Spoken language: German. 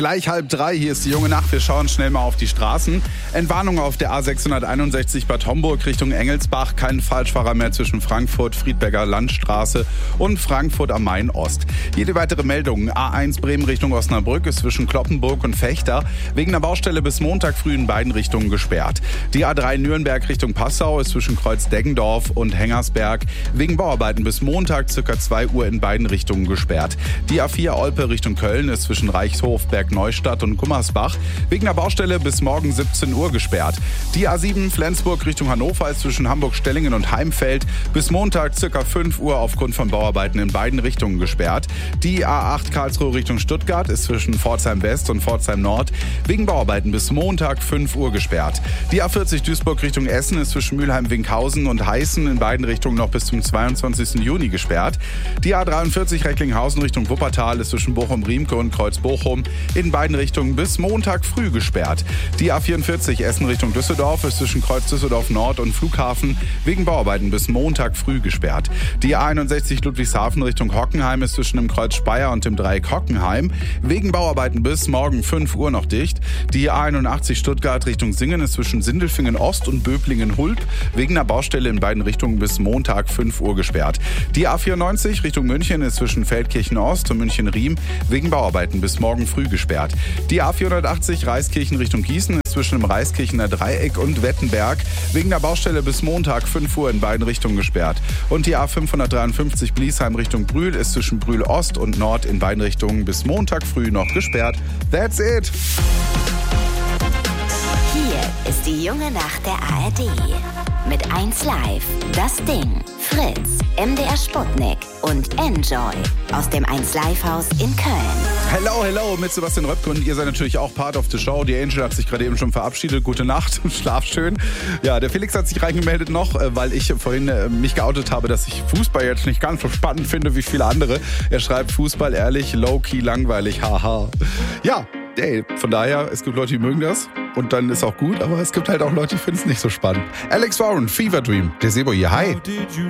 Gleich 2:30, hier ist die junge Nacht. Wir schauen schnell mal auf die Straßen. Entwarnung auf der A661 Bad Homburg Richtung Engelsbach. Kein Falschfahrer mehr zwischen Frankfurt, Friedberger Landstraße und Frankfurt am Main Ost. Jede weitere Meldung. A1 Bremen Richtung Osnabrück ist zwischen Cloppenburg und Fechter wegen der Baustelle bis Montag früh in beiden Richtungen gesperrt. Die A3 Nürnberg Richtung Passau ist zwischen Kreuz-Deggendorf und Hengersberg wegen Bauarbeiten bis Montag ca. 2 Uhr in beiden Richtungen gesperrt. Die A4 Olpe Richtung Köln ist zwischen Reichshof, Bergneustadt und Gummersbach wegen der Baustelle bis morgen 17 Uhr gesperrt. Die A7 Flensburg Richtung Hannover ist zwischen Hamburg-Stellingen und Heimfeld bis Montag ca. 5 Uhr aufgrund von Bauarbeiten in beiden Richtungen gesperrt. Die A8 Karlsruhe Richtung Stuttgart ist zwischen Pforzheim West und Pforzheim Nord wegen Bauarbeiten bis Montag 5 Uhr gesperrt. Die A40 Duisburg Richtung Essen ist zwischen Mülheim-Winkhausen und Heißen in beiden Richtungen noch bis zum 22. Juni gesperrt. Die A43 Recklinghausen Richtung Wuppertal ist zwischen Bochum-Riemke und Kreuz-Bochum in beiden Richtungen bis Montag früh gesperrt. Die A44 Essen Richtung Düsseldorf ist zwischen Kreuz Düsseldorf Nord und Flughafen wegen Bauarbeiten bis Montag früh gesperrt. Die A61 Ludwigshafen Richtung Hockenheim ist zwischen dem Kreuz Speyer und dem Dreieck Hockenheim wegen Bauarbeiten bis morgen 5 Uhr noch dicht. Die A81 Stuttgart Richtung Singen ist zwischen Sindelfingen Ost und Böblingen-Hulp wegen einer Baustelle in beiden Richtungen bis Montag 5 Uhr gesperrt. Die A94 Richtung München ist zwischen Feldkirchen Ost und München-Riem wegen Bauarbeiten bis morgen früh gesperrt. Die A480 Reiskirchen Richtung Gießen ist zwischen dem Reiskirchener Dreieck und Wettenberg wegen der Baustelle bis Montag 5 Uhr in beiden Richtungen gesperrt. Und die A553 Bliesheim Richtung Brühl ist zwischen Brühl Ost und Nord in beiden Richtungen bis Montag früh noch gesperrt. That's it! Hier ist die junge Nacht der ARD. Mit 1 Live, Das Ding, Fritz, MDR Sputnik und Enjoy aus dem 1 Live Haus in Köln. Hello, mit Sebastian Röpke und ihr seid natürlich auch Part of the Show. Die Angel hat sich gerade eben schon verabschiedet. Gute Nacht, schlaf schön. Ja, der Felix hat sich reingemeldet noch, weil ich vorhin mich geoutet habe, dass ich Fußball jetzt nicht ganz so spannend finde wie viele andere. Er schreibt Fußball ehrlich, low-key, langweilig, haha. Ja, ey, von daher, es gibt Leute, die mögen das. Und dann ist auch gut, aber es gibt halt auch Leute, die finden es nicht so spannend. Alex Warren, Fever Dream, der Sebo hier, hi.